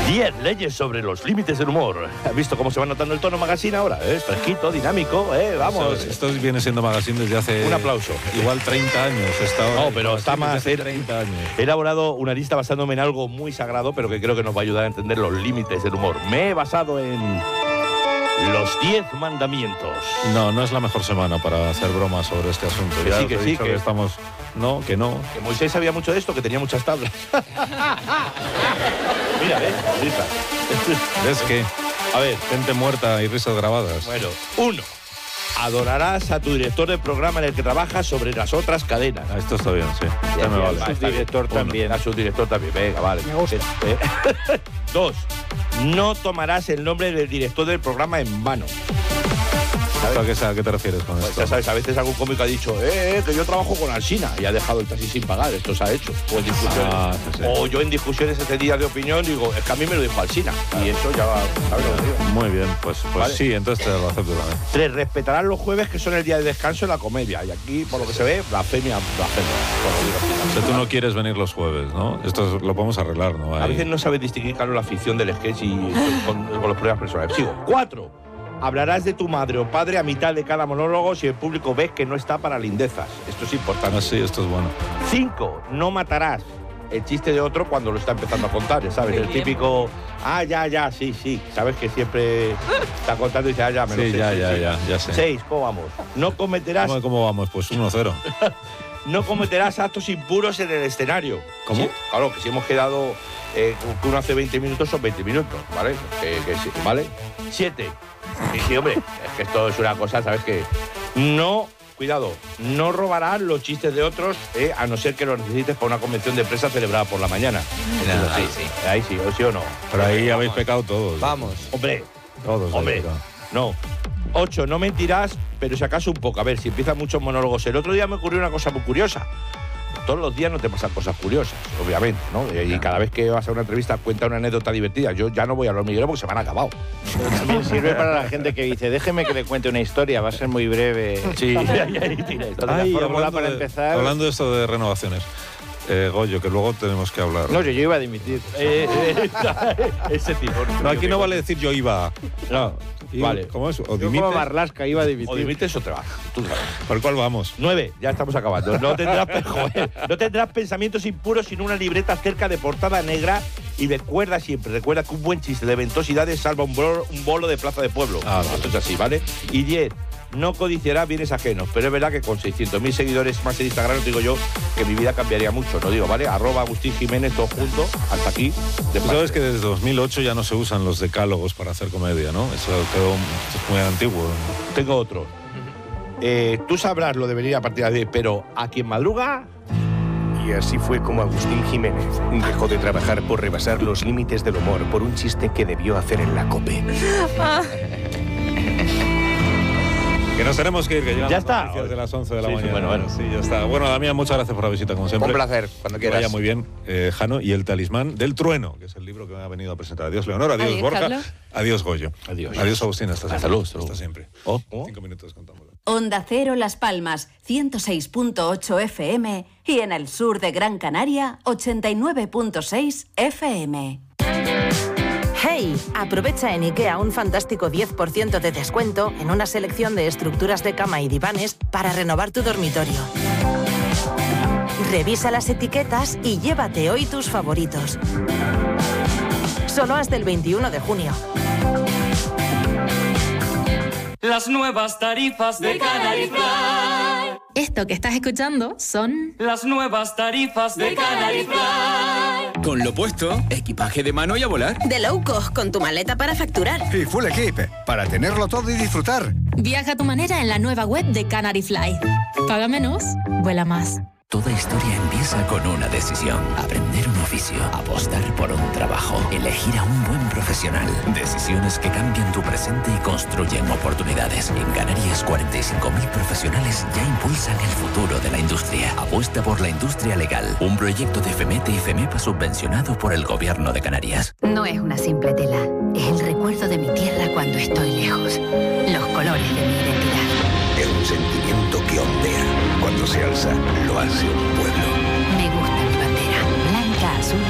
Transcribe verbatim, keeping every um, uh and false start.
diez leyes sobre los límites del humor. ¿Has visto cómo se va notando el tono magazine ahora? ¿Eh? Fresquito, dinámico, ¿eh? Vamos. Esto, esto viene siendo magazine desde hace... Un aplauso. Igual treinta años. Está no, pero está más... treinta años. He elaborado una lista basándome en algo muy sagrado, pero que creo que nos va a ayudar a entender los límites del humor. Me he basado en... los diez mandamientos. No, no es la mejor semana para hacer bromas sobre este asunto. Que ya sí, que sí, que... que estamos... No, que no. Que Moisés sabía mucho de esto, que tenía muchas tablas. Mira, ¿eh? Risa. Es que... A ver, gente muerta y risas grabadas. Bueno, uno. Adorarás a tu director del programa en el que trabajas sobre las otras cadenas. Ah, esto está bien, sí. Ya, ya me ya, vale. A su director también. A su director también. Venga, vale. Me gusta. Eh, Dos. No tomarás el nombre del director del programa en vano. ¿A qué, ¿A qué te refieres con Pues esto? ya sabes, a veces algún cómico ha dicho, eh, eh, que yo trabajo con Alsina y ha dejado el taxi sin pagar. Esto se ha hecho. O en discusiones. Ah, sí, sí. O yo en discusiones ese día de opinión digo, es que a mí me lo dijo Alsina. Y eso ya va. ¿Sabes lo que digo? Muy bien, pues, pues Vale. sí, entonces te lo acepto también. Tres, respetarás los jueves que son el día de descanso en la comedia. Y aquí, por lo que se ve, blasfemia, blasfemia. O sea, tú no quieres venir los jueves, ¿no? Esto es- lo podemos arreglar, ¿no? A Ahí. veces no sabes distinguir, claro, la ficción del sketch y con, con los problemas personales. Sigo. Cuatro. Hablarás de tu madre o padre a mitad de cada monólogo si el público ve que no está para lindezas. Esto es importante. Ah, sí, esto es bueno. Cinco. No matarás el chiste de otro cuando lo está empezando a contar, ya ¿sabes? Muy El bien. típico, ah, ya, ya, sí, sí. Sabes que siempre está contando y dice, ah, ya, me lo Sí, sé. ya, sí, ya, sí. ya, ya sé. Seis. ¿Cómo vamos? No cometerás, ¿Cómo, cómo vamos? Pues uno cero. no cometerás actos impuros en el escenario. ¿Cómo? Sí, claro, que si hemos quedado eh, que uno hace veinte minutos, son veinte minutos, ¿vale? Que- que sí, ¿vale? Siete. Y sí, hombre, es que esto es una cosa, ¿sabes qué? No, cuidado, no robarás los chistes de otros, eh, a no ser que los necesites para una convención de empresa celebrada por la mañana. Eso es así. ahí sí. Ahí sí, o sí o no. Pero ahí Vamos. habéis pecado todos. Vamos. Hombre, Todos. hombre, habéis pecado. no. Ocho, no mentirás, pero si acaso un poco. A ver, si empiezan muchos monólogos. El otro día me ocurrió una cosa muy curiosa. Todos los días no te pasan cosas curiosas, obviamente, ¿no? Y cada vez que vas a una entrevista cuenta una anécdota divertida. Yo ya no voy al hormiguero porque se me han acabado. También sirve para la gente que dice, déjeme que le cuente una historia, va a ser muy breve. Sí, ahí, ahí tienes. Ay, la fórmula hablando para de- empezar. Hablando de esto de renovaciones. Eh, Goyo, que luego tenemos que hablar. No, yo, yo iba a dimitir. Eh, eh, ese tipo. No, aquí no vale decir yo iba. No, Y- vale. ¿Cómo es? ¿O Yo como dimites? Marlaska iba a dimitir. O dimites o te vas. Tú sabes. ¿Por cuál vamos? Nueve, ya estamos acabando. No tendrás, pe- joder, no tendrás pensamientos impuros sin una libreta cerca de portada negra y recuerda siempre, recuerda que un buen chiste de ventosidades salva un bolo, un bolo de plaza de pueblo. Ah, vale. Esto es así, ¿vale? Y diez, no codiciarás bienes ajenos, pero es verdad que con seiscientos mil seguidores más en Instagram, os digo yo que mi vida cambiaría mucho, no digo, ¿vale? Arroba Agustín Jiménez, todo junto, hasta aquí. De Tú sabes que desde dos mil ocho ya no se usan los decálogos para hacer comedia, ¿no? Eso quedó es muy antiguo. Tengo otro. Eh, tú sabrás lo de venir a partir de diez, pero a quien madruga... Y así fue como Agustín Jiménez dejó de trabajar por rebasar los límites del humor por un chiste que debió hacer en la COPE. Que nos tenemos que ir, que llegamos Ya está. a las noticias de las once de la Sí, sí, mañana. bueno, bueno. Sí, ya está. Bueno, Damián, muchas gracias por la visita, como siempre. Un placer, cuando Que quieras. vaya muy bien, eh, Jano, y El talismán del trueno, que es el libro que me ha venido a presentar. Adiós, Leonor, adiós, Adiós, Borja, Carlos. adiós, Goyo. Adiós. Adiós, Agustín, hasta siempre. Hasta luego, hasta luego. Hasta siempre. Oh. Cinco minutos, contámoslo. Onda Cero Las Palmas, ciento seis punto ocho F M y en el sur de Gran Canaria, ochenta y nueve punto seis F M. ¡Hey! Aprovecha en IKEA un fantástico diez por ciento de descuento en una selección de estructuras de cama y divanes para renovar tu dormitorio. Revisa las etiquetas y llévate hoy tus favoritos. Solo hasta el veintiuno de junio. Las nuevas tarifas de Canary Fly. Esto que estás escuchando son Las nuevas tarifas de Canary Fly. Con lo puesto, equipaje de mano y a volar. De low cost con tu maleta para facturar. Y Full Equip, para tenerlo todo y disfrutar. Viaja a tu manera en la nueva web de Canary Fly. Paga menos, vuela más. Toda historia empieza con una decisión. Aprender un oficio, apostar por un trabajo, elegir a un buen profesional. Decisiones que cambian tu presente y construyen oportunidades. En Canarias, cuarenta y cinco mil profesionales ya impulsan el futuro de la industria. Apuesta por la industria legal. Un proyecto de FEMETE y FEMEPA subvencionado por el Gobierno de Canarias. No es una simple tela. Es el recuerdo de mi tierra cuando estoy lejos. Los colores de mi identidad. Es un sentimiento que ondea. Cuando se alza, lo hace un pueblo. Me gusta